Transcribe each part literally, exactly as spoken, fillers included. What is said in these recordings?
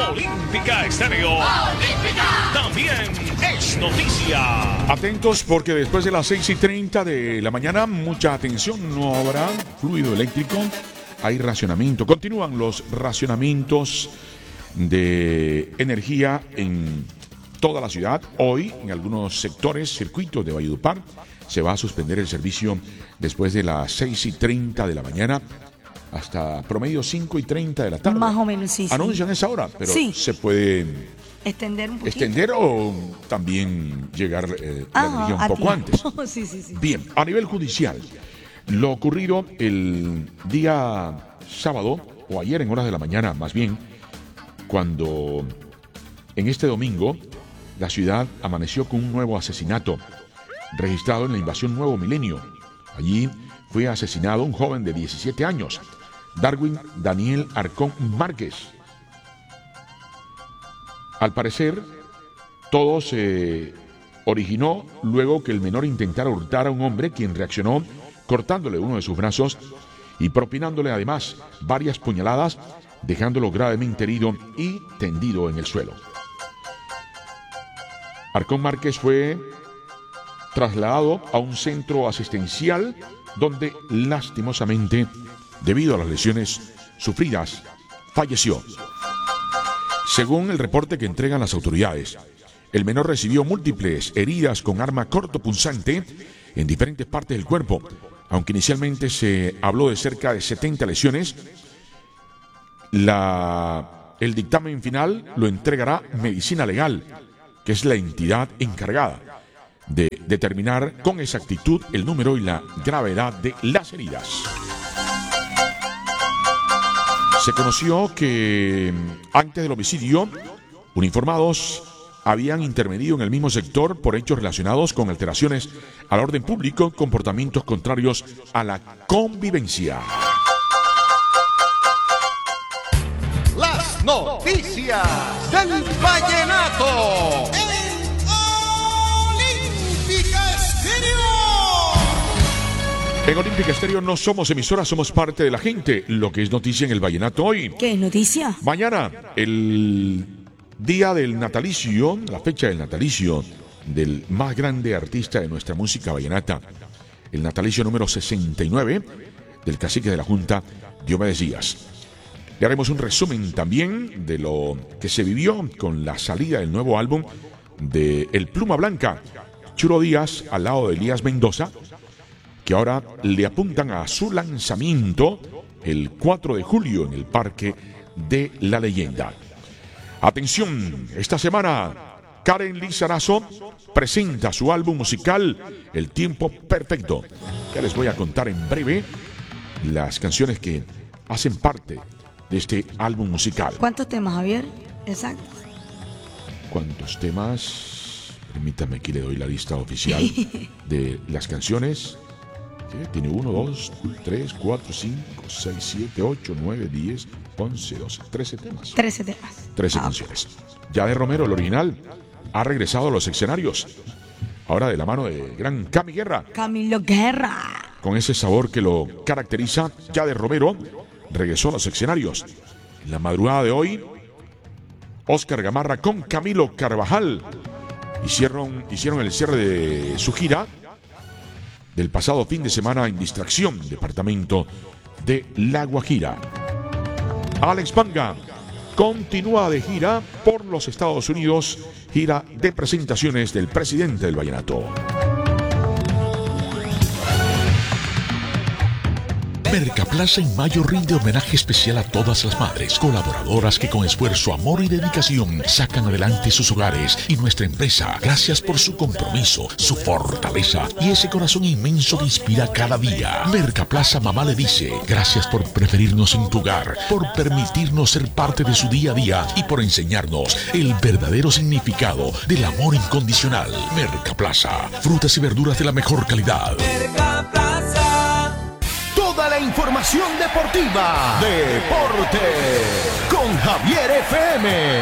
Olímpica Estéreo. Olímpica también es noticia. Atentos porque después de las seis y treinta de la mañana, mucha atención, no habrá fluido eléctrico, hay racionamiento. Continúan los racionamientos de energía en toda la ciudad. Hoy, en algunos sectores, circuitos de Valledupar, se va a suspender el servicio después de las seis y treinta de la mañana hasta promedio cinco y treinta de la tarde. Más o menos, sí. Anuncian sí. esa hora, pero sí. se puede extender un poquito. Extender o también llegar eh, la Ajá, energía un a poco antes. sí, sí, sí. Bien, a nivel judicial, lo ocurrido el día sábado, o ayer en horas de la mañana, más bien, cuando en este domingo la ciudad amaneció con un nuevo asesinato registrado en la invasión Nuevo Milenio. Allí fue asesinado un joven de diecisiete años, Darwin Daniel Arcón Márquez. Al parecer, todo se originó luego que el menor intentara hurtar a un hombre, quien reaccionó cortándole uno de sus brazos y propinándole además varias puñaladas, dejándolo gravemente herido y tendido en el suelo. Arcón Márquez fue trasladado a un centro asistencial donde lastimosamente, debido a las lesiones sufridas, falleció. Según el reporte que entregan las autoridades, el menor recibió múltiples heridas con arma cortopunzante en diferentes partes del cuerpo. Aunque inicialmente se habló de cerca de setenta lesiones, la, el dictamen final lo entregará Medicina Legal, que es la entidad encargada de determinar con exactitud el número y la gravedad de las heridas. Se conoció que antes del homicidio, uniformados habían intervenido en el mismo sector por hechos relacionados con alteraciones al orden público, comportamientos contrarios a la convivencia. Las noticias del vallenato. En Olímpica Estéreo no somos emisora, somos parte de la gente. Lo que es noticia en el vallenato hoy. ¿Qué es noticia? Mañana, el día del natalicio, la fecha del natalicio del más grande artista de nuestra música vallenata, el natalicio número sesenta y nueve del cacique de la Junta, Diomedes Díaz. Le haremos un resumen también de lo que se vivió con la salida del nuevo álbum de El Pluma Blanca, Churo Díaz al lado de Elías Mendoza, que ahora le apuntan a su lanzamiento el cuatro de julio en el Parque de la Leyenda. Atención, esta semana Karen Lizarazo presenta su álbum musical El Tiempo Perfecto. Ya les voy a contar en breve las canciones que hacen parte de este álbum musical. ¿Cuántos temas, Javier? Exacto. ¿Cuántos temas? Permítame, aquí le doy la lista oficial de las canciones. ¿Sí? Tiene uno, dos, tres, cuatro, cinco, seis, siete, ocho, nueve, diez, once, doce, trece temas. Trece temas. Trece ah, canciones. Yade Romero, el original, ha regresado a los escenarios. Ahora de la mano de gran Cami Guerra. Camilo Guerra. Con ese sabor que lo caracteriza, Yade Romero regresó a los escenarios. La madrugada de hoy, Oscar Gamarra con Camilo Carvajal hicieron, hicieron el cierre de su gira del pasado fin de semana en Distracción, departamento de La Guajira. Alex Panga continúa de gira por los Estados Unidos, gira de presentaciones del presidente del vallenato. Mercaplaza en mayo rinde homenaje especial a todas las madres, colaboradoras que con esfuerzo, amor y dedicación sacan adelante sus hogares y nuestra empresa. Gracias por su compromiso, su fortaleza y ese corazón inmenso que inspira cada día. Mercaplaza Mamá le dice, gracias por preferirnos en tu hogar, por permitirnos ser parte de su día a día y por enseñarnos el verdadero significado del amor incondicional. Mercaplaza, frutas y verduras de la mejor calidad. Mercaplaza. Toda la información deportiva. Deporte con Javier F M.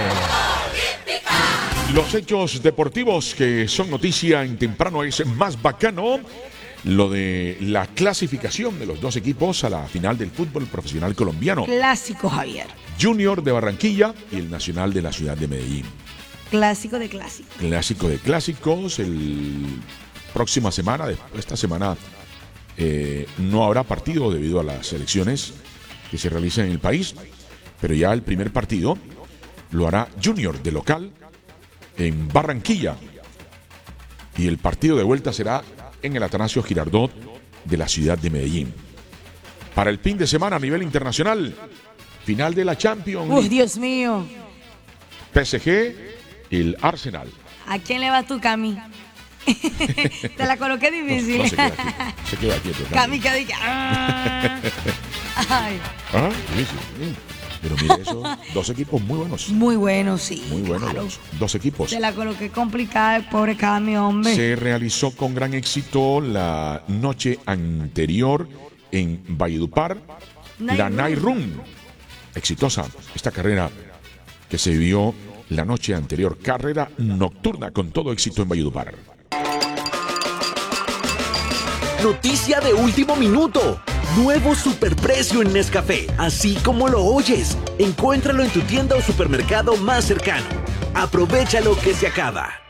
Los hechos deportivos que son noticia en temprano es más bacano. Lo de la clasificación de los dos equipos a la final del fútbol profesional colombiano. Clásico, Javier. Junior de Barranquilla y el Nacional de la ciudad de Medellín. Clásico de clásico. Clásico de clásicos. El próxima semana, esta semana eh, no habrá partido debido a las elecciones que se realizan en el país, pero ya el primer partido lo hará Junior de local en Barranquilla y el partido de vuelta será en el Atanasio Girardot de la ciudad de Medellín. Para el fin de semana a nivel internacional, final de la Champions Uy, Dios mío. P S G, el Arsenal. ¿A quién le vas tú, Cami? Te la coloqué difícil. No, no, se queda quieto, se queda quieto. Cami, que diga. Ah. Ay. Ah, difícil. Sí. Pero mire eso, dos equipos muy buenos. Muy bueno, sí. Muy buenos, claro. dos, dos equipos. Te la coloqué complicada, el pobre Cami, hombre. Se realizó con gran éxito la noche anterior en Valledupar, Night la Run. Night Run. Exitosa esta carrera que se vivió la noche anterior. Carrera nocturna con todo éxito en Valledupar. Noticia de último minuto. Nuevo superprecio en Nescafé, así como lo oyes. Encuéntralo en tu tienda o supermercado más cercano. Aprovecha lo que se acaba.